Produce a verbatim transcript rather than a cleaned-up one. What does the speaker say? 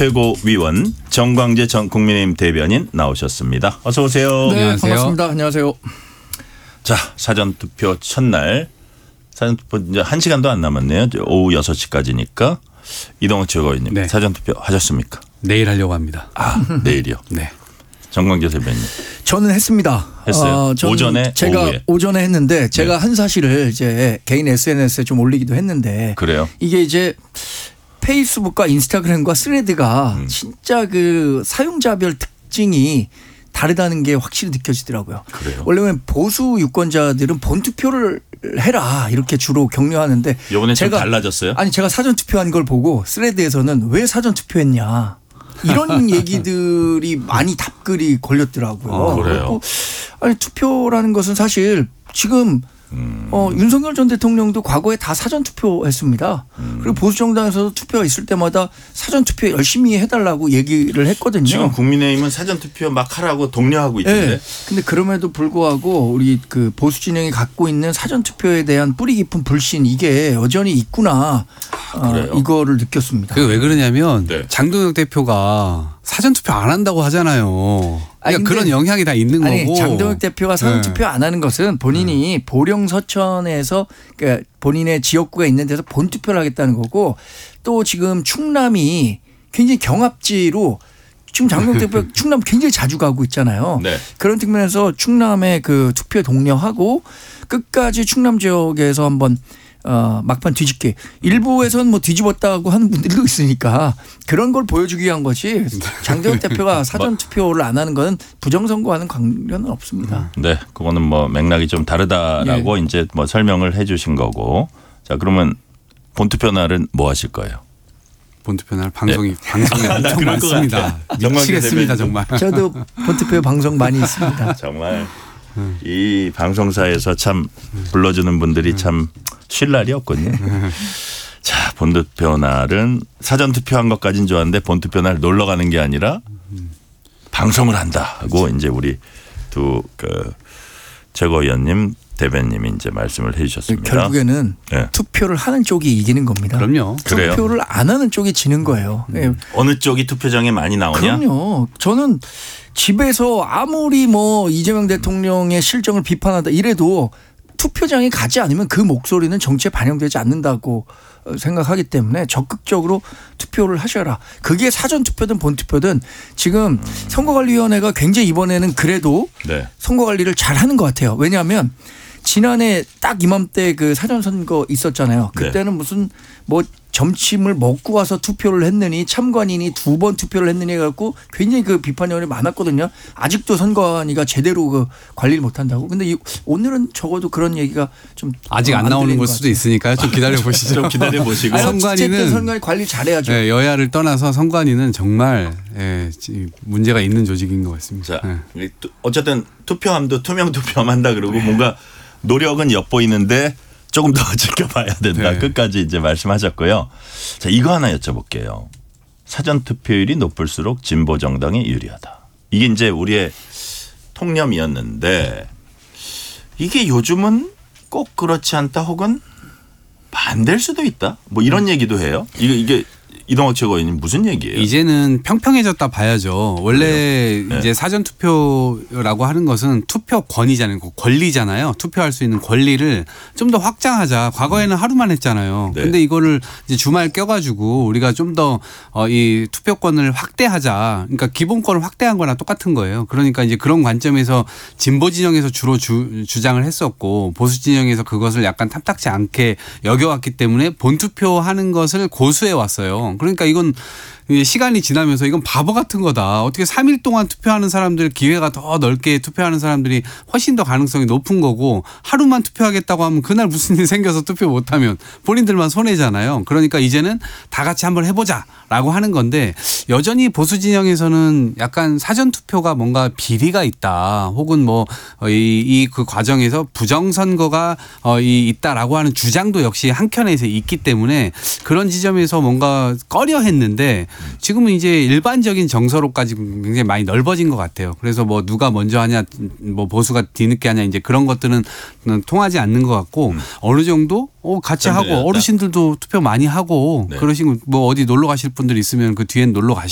최고위원 정광재 전 국민의힘 대변인 나오셨습니다. 어서 오세요. 네, 안녕하세요. 반갑습니다. 안녕하세요. 자, 사전투표 첫날 사전투표 이제 한 시간도 안 남았네요. 오후 여섯 시까지니까 이동호 최고위원님 네. 사전투표 하셨습니까? 내일 하려고 합니다. 아, 내일이요. 네. 정광재 대변인. 저는 했습니다. 했어요? 어, 저는 오전에, 제가 오후에? 오전에 했는데 제가 네. 한 사실을 이제 개인 에스엔에스에 좀 올리기도 했는데 그래요? 이게 이제 페이스북과 인스타그램과 스레드가 음. 진짜 그 사용자별 특징이 다르다는 게 확실히 느껴지더라고요. 그래요? 원래 보수 유권자들은 본투표를 해라 이렇게 주로 격려하는데 이번에 좀 제가 달라졌어요? 아니 제가 사전 투표한 걸 보고 스레드에서는 왜 사전 투표했냐 이런 얘기들이 많이 답글이 걸렸더라고요. 아, 그래요? 그리고 아니 투표라는 것은 사실 지금 음. 어, 윤석열 전 대통령도 과거에 다 사전 투표했습니다. 음. 그리고 보수 정당에서도 투표가 있을 때마다 사전 투표 열심히 해달라고 얘기를 했거든요. 지금 국민의힘은 사전투표 막 하라고 독려하고 있던데. 네. 근데 그럼에도 불구하고 우리 그 보수 진영이 갖고 있는 사전 투표에 대한 뿌리 깊은 불신 이게 여전히 있구나. 어, 이거를 느꼈습니다. 그게 왜 그러냐면 네. 장동혁 대표가 사전 투표 안 한다고 하잖아요. 아니, 그러니까 근데 그런 영향이 다 있는 아니, 거고. 장동혁 대표가 사전 네. 투표 안 하는 것은 본인이 네. 보령 서천에서 그러니까 본인의 지역구가 있는 데서 본 투표를 하겠다는 거고 또 지금 충남이 굉장히 경합지로 지금 장동혁 대표 충남 굉장히 자주 가고 있잖아요. 네. 그런 측면에서 충남의 그 투표에 독려하고 끝까지 충남 지역에서 한번 어, 막판 뒤집게 일부에서는 뭐 뒤집었다고 하는 분들도 있으니까 그런 걸 보여주기 위한 것이 장동혁 대표가 사전 투표를 안 하는 건 부정선거와는 관련은 없습니다. 네, 그거는 뭐 맥락이 좀 다르다라고 예. 이제 뭐 설명을 해주신 거고. 자, 그러면 본투표 날은 뭐 하실 거예요? 본투표 날 방송이 방송이 엄청 그럴 것 많습니다. 같아. 미치겠습니다 정말. 저도 본투표 방송 많이 있습니다. 정말 이 방송사에서 참 불러주는 분들이 참 쉴 날이 없군요. 자, 본투표 날은 사전 투표한 것까지는 좋았는데 본투표 날 놀러 가는 게 아니라 방송을 한다고 이제 우리 두 그 최고위원님 대변님이 이제 말씀을 해주셨습니다. 결국에는 네. 투표를 하는 쪽이 이기는 겁니다. 그럼요. 그래요? 투표를 안 하는 쪽이 지는 거예요. 네. 어느 쪽이 투표장에 많이 나오냐? 그럼요. 저는 집에서 아무리 뭐 이재명 대통령의 실정을 비판하다 이래도 투표장에 가지 않으면 그 목소리는 정치에 반영되지 않는다고 생각하기 때문에 적극적으로 투표를 하셔라. 그게 사전투표든 본투표든 지금 선거관리위원회가 굉장히 이번에는 그래도 네. 선거관리를 잘하는 것 같아요. 왜냐하면 지난해 딱 이맘때 그 사전선거 있었잖아요. 그때는 네. 무슨 뭐 점심을 먹고 와서 투표를 했느니 참관인이 두 번 투표를 했느니 해갖고 굉장히 그 비판이 많았거든요. 아직도 선관위가 제대로 그 관리를 못한다고. 근데 이 오늘은 적어도 그런 얘기가 좀 아직 안, 안 나오는 걸 수도 있으니까요. 좀 기다려 보시죠. 좀 기다려 보시고. 선관위는 선관위 관리 잘해야죠. 네, 여야를 떠나서 선관위는 정말 예, 문제가 있는 조직인 것 같습니다. 자, 네. 어쨌든 투표함도 투명 투표함 한다 그러고 뭔가 노력은 엿보이는데 조금 더 지켜봐야 된다. 네. 끝까지 이제 말씀하셨고요. 자, 이거 하나 여쭤볼게요. 사전 투표율이 높을수록 진보 정당에 유리하다. 이게 이제 우리의 통념이었는데 이게 요즘은 꼭 그렇지 않다 혹은 반대일 수도 있다. 뭐 이런 얘기도 해요. 이게 이게 이동호 최고위원님 무슨 얘기예요? 이제는 평평해졌다 봐야죠. 원래 네. 이제 사전 투표라고 하는 것은 투표권이잖아요. 권리잖아요. 투표할 수 있는 권리를 좀 더 확장하자. 과거에는 하루만 했잖아요. 네. 근데 이거를 이제 주말 껴가지고 우리가 좀 더 이 투표권을 확대하자. 그러니까 기본권을 확대한 거랑 똑같은 거예요. 그러니까 이제 그런 관점에서 진보 진영에서 주로 주, 주장을 했었고 보수 진영에서 그것을 약간 탐탁지 않게 여겨왔기 때문에 본투표하는 것을 고수해 왔어요. 그러니까 이건 시간이 지나면서 이건 바보 같은 거다. 어떻게 삼 일 동안 투표하는 사람들 기회가 더 넓게 투표하는 사람들이 훨씬 더 가능성이 높은 거고 하루만 투표하겠다고 하면 그날 무슨 일이 생겨서 투표 못하면 본인들만 손해잖아요. 그러니까 이제는 다 같이 한번 해보자라고 하는 건데 여전히 보수 진영에서는 약간 사전 투표가 뭔가 비리가 있다. 혹은 뭐 이 그 과정에서 부정선거가 이 있다라고 하는 주장도 역시 한켠에서 있기 때문에 그런 지점에서 뭔가 꺼려 했는데 지금은 이제 일반적인 정서로까지 굉장히 많이 넓어진 것 같아요. 그래서 뭐 누가 먼저 하냐, 뭐 보수가 뒤늦게 하냐 이제 그런 것들은 통하지 않는 것 같고 음. 어느 정도 어 같이 하고 어르신들도 투표 많이 하고 네. 그러신 뭐 어디 놀러 가실 분들 있으면 그 뒤엔 놀러 가시.